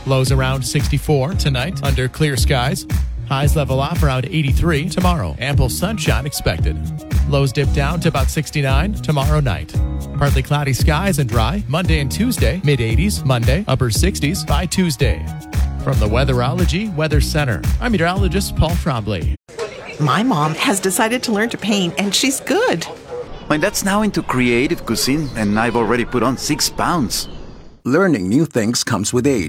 Lows around 64 tonight under clear skies. Highs level off around 83 tomorrow. Ample sunshine expected. Lows dip down to about 69 tomorrow night. Partly cloudy skies and dry. Monday and Tuesday, mid-80s. Monday, upper 60s by Tuesday. From the Weatherology Weather Center, I'm meteorologist Paul Trombley. My mom has decided to learn to paint, and she's good. My dad's now into creative cuisine, and I've already put on 6 pounds. Learning new things comes with age.